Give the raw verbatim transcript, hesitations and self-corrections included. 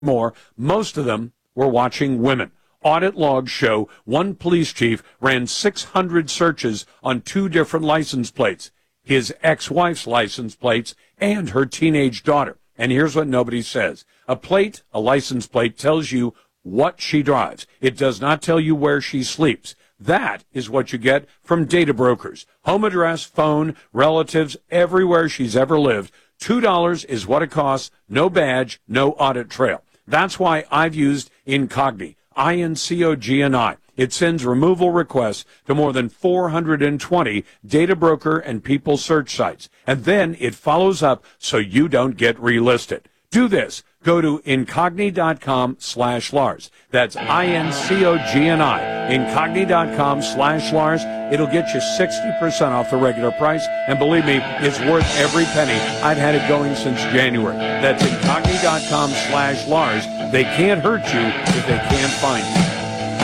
more. Most of them were watching women. Audit logs show one police chief ran six hundred searches on two different license plates, his ex-wife's license plates and her teenage daughter. And here's what nobody says. A plate, a license plate, tells you what she drives. It does not tell you where she sleeps. That is what you get from data brokers. Home address, phone, relatives, everywhere she's ever lived. two dollars is what it costs. No badge, no audit trail. That's why I've used Incogni, I N C O G N I. It sends removal requests to more than four hundred twenty data broker and people search sites. And then it follows up so you don't get relisted. Do this. Go to Incogni.com slash Lars. That's I N C O G N I. Incogni.com slash Lars. It'll get you sixty percent off the regular price. And believe me, it's worth every penny. I've had it going since January. That's Incogni.com slash Lars. They can't hurt you if they can't